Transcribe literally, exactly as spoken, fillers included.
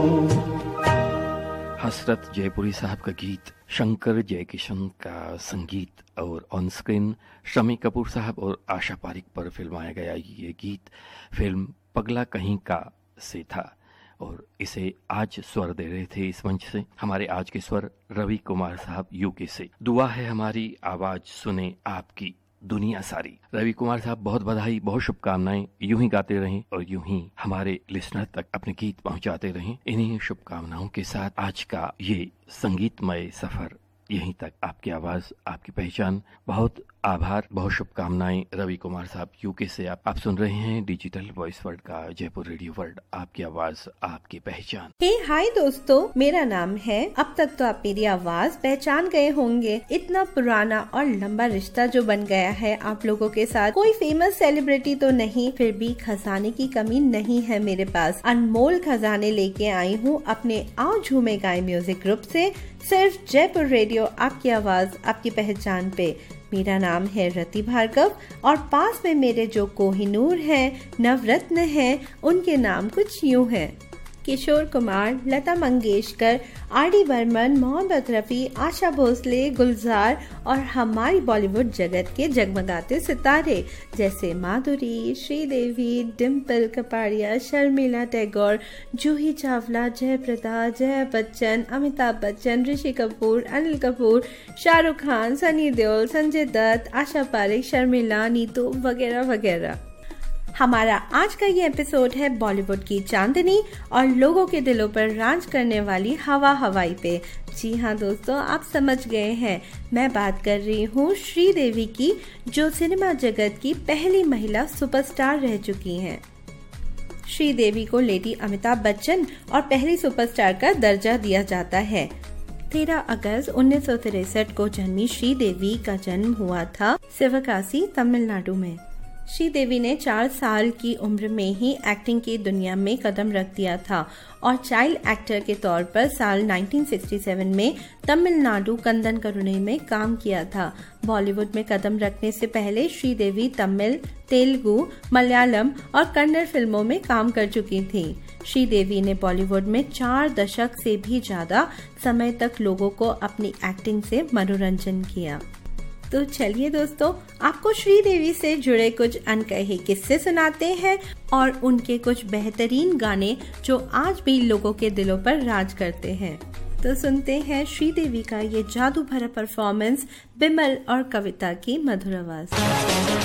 हसरत जयपुरी साहब का गीत, शंकर जयकिशन का संगीत और ऑन स्क्रीन शम्मी कपूर साहब और आशा पारिक पर फिल्माया गया ये गीत फिल्म पगला कहीं का से था और इसे आज स्वर दे रहे थे इस मंच से हमारे आज के स्वर रवि कुमार साहब यूके से। दुआ है हमारी आवाज सुने आपकी दुनिया सारी। रवि कुमार साहब बहुत बधाई, बहुत शुभकामनाएं। यूं ही गाते रहें और यूं ही हमारे लिसनर तक अपने गीत पहुंचाते रहें। इन्हीं शुभकामनाओं के साथ आज का ये संगीतमय सफर यहीं तक। आपकी आवाज, आपकी पहचान। बहुत आभार, बहुत शुभकामनाएं रवि कुमार साहब यूके से। आप आप सुन रहे हैं डिजिटल वॉइस वर्ल्ड का जयपुर रेडियो वर्ल्ड, आपकी आवाज, आपकी पहचान। हे हाय दोस्तों, मेरा नाम है। अब तक तो आप मेरी आवाज पहचान गए होंगे। इतना पुराना और लंबा रिश्ता जो बन गया है आप लोगों के साथ। कोई फेमस सेलिब्रिटी तो नहीं, फिर भी खजाने की कमी नहीं है मेरे पास। अनमोल खजाने लेके आई हूँ अपने आओ झूमे गाए म्यूजिक ग्रुप से, सिर्फ जयपुर रेडियो, आपकी आवाज, आपकी पहचान पे। मेरा नाम है रति भार्गव और पास में मेरे जो कोहिनूर हैं, नवरत्न हैं, उनके नाम कुछ यूं हैं: किशोर कुमार, लता मंगेशकर, आर डी बर्मन, मोहम्मद रफी, आशा भोसले, गुलजार और हमारी बॉलीवुड जगत के जगमगाते सितारे जैसे माधुरी, श्रीदेवी, डिम्पल कपाड़िया, शर्मिला टैगोर, जूही चावला, जयप्रदा, जया बच्चन, अमिताभ बच्चन, ऋषि कपूर, अनिल कपूर, शाहरुख खान, सनी देओल, संजय दत्त, आशा पारिक, शर्मिला, नीतू वगैरह वगैरह। हमारा आज का ये एपिसोड है बॉलीवुड की चांदनी और लोगों के दिलों पर राज करने वाली हवा हवाई पे। जी हाँ दोस्तों, आप समझ गए हैं, मैं बात कर रही हूँ श्रीदेवी की, जो सिनेमा जगत की पहली महिला सुपरस्टार रह चुकी हैं। श्रीदेवी को लेडी अमिताभ बच्चन और पहली सुपरस्टार का दर्जा दिया जाता है। तेरह अगस्त उन्नीस सौ तिरसठ को जन्मी श्रीदेवी का जन्म हुआ था शिवकाशी, तमिलनाडु में। श्रीदेवी ने चार साल की उम्र में ही एक्टिंग की दुनिया में कदम रख दिया था और चाइल्ड एक्टर के तौर पर साल उन्नीस सौ सरसठ में तमिलनाडु कंदन करुणे में काम किया था। बॉलीवुड में कदम रखने से पहले श्रीदेवी तमिल, तेलुगु, मलयालम और कन्नड़ फिल्मों में काम कर चुकी थी। श्रीदेवी ने बॉलीवुड में चार दशक से भी ज्यादा समय तक लोगों को अपनी एक्टिंग से मनोरंजन किया। तो चलिए दोस्तों, आपको श्रीदेवी से जुड़े कुछ अनकहे किस्से सुनाते हैं और उनके कुछ बेहतरीन गाने जो आज भी लोगों के दिलों पर राज करते हैं। तो सुनते हैं श्रीदेवी का ये जादू भरा परफॉर्मेंस, बिमल और कविता की मधुर आवाज।